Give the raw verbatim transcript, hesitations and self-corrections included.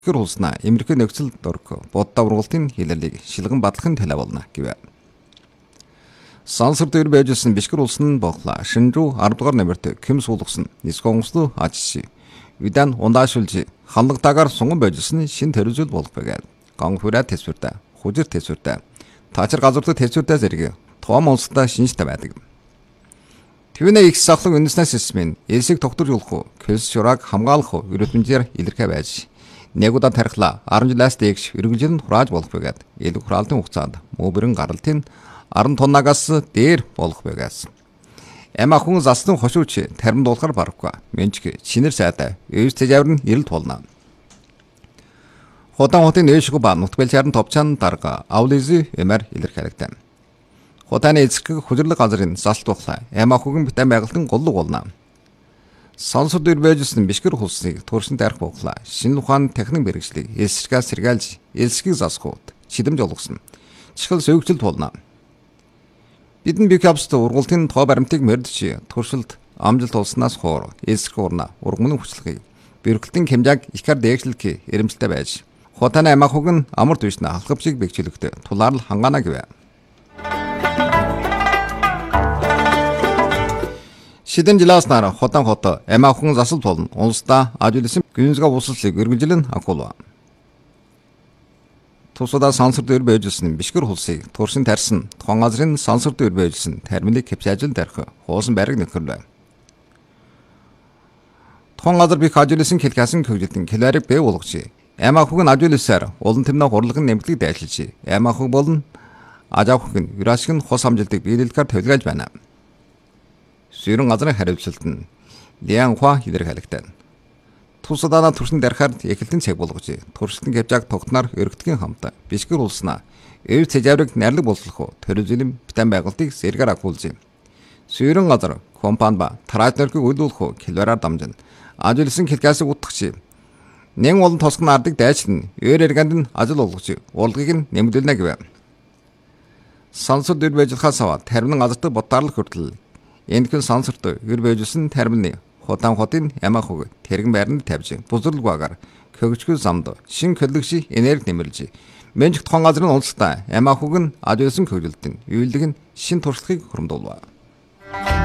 Гэр улснаа Америкийн нөхцөл дөрөв боддоо ургалтын хилэлийг шилгэн батлахын төлөө болно гэв. Сансар дээр байж ирсэн Бишкек улсын бохла шинжүү арав дугаар намерт Ким суулгасан нисгонслуу ажси Видан ундаашулж ханлагтаагаар сунган байж ирсэн шин төрөзөл болох байгаад гонхура тэсвэрдэ хужир тэсвэрдэ таачар газартай тэсвэрдэ зэрэг том улстай шинжтэй байдаг. Твинэ их сахлаг үндэснээс эсмэн элсийг тогтворж болох кэлс шураг хамгаалах өрөөдмөнжээр илэрхэ байж нэгудаа тархлаа арван жилээс дээш үргэлжлэн хурааж болох байгаад ил хураалтын хугацаанд мөбөрөн гаралтын арван тоннагаас дээр болох байгаас. Эма хүн застан хошууч тарим дуулахар барахгүй. Менчг чинэр сайтай өөс тэжавар нь ирэлт болно. Хотан хотын нээшгүй ба нутгалчаар нь товчаан дарга авлизи эмэр илэрхийлэгдэв. Хотаны эцэг хүзэрлэг газрын залт тухлаа. Эма хүн битэн байгальтан голлог болно. Сансар дээр байжсэн Бишкек улсыг туршин дарах боглаа. Шинэ ухаан техник мэргэжлийг элсчгээ сэргээлж, элсгийг засахуд чидэмж олгосон. Чихэл сөөгчлөлт болно. Бидэн Бикапст ургалтын тоо баримтыг мэрдэж туршилт амжилт олснаас хоор элсэх урна ургамын хүчлэгийг бэрхтэлтийн хэмжээг ихэр дээшлэх эрэмжлэлтэй байж хотаны амах хуг нь амар түвшнэ халхавчиг бэхжилэгдэ тулаар л хангаана гэв. Шидэн жилааснаар хотан хото амах хүн засал болно улсдаа ажуулсан гүнзга усалыг үргэлжлэн акулва. Тусада сансар дээр байжсэн Бишкек улсыг туршин тарьсан тухайн газрын сансар дээр байжсэн терминик хэмжээл дарах хуусан байраг нөхөрлөө. Тухайн газар бих ажуулсан хэлхээсэн хөгжилтэн киларик бай болгож амах хүн ажуулсаар улан тэмнэ хурлагын нэмэлтийг дайшилж амах хүн болон ажаах хүн юрашгын хос амжилтыг биелэлгээр төлгөж байна. Сүүрэн газрын хариуцлалт нь Лианхуа илэрхийлэгдэв. Тусадаа туршин дарахаар эхэлтэн цаг болгож туршилтын хэмжээг тогтноор өргөдгийн хамт Бишкек улснаа эв тэжаврыг найрлаг боловсрох төрөлжлөм битэн байгуултыг сэргээр агуулж сүүрэн газар компани ба траажнерыг үйлдвэрлэх килораар дамжин ажуулсан хэлхээсийг утгах нэн олон тосгон ардыг дайчлан өөр эргэнд нь ажил олгож урлагийг нь нэмэгдүүлнэ гэв. Сансар дээр байжлахаас аваад тармин газарт бодтаарлах хүртэл энэхэн сансарт өр байжсэн тармины хотан хотын амах хуг тэрэгэн байранд тавьж бузрлуугаар хөгжгөл замд шин хөдлөгч энерги нэмэрлж менжих тухайн газрын улстай амах хуг нь ажуулсан хөгжилтөнд үйлдэг нь шин туршлагыг хуримдуулва.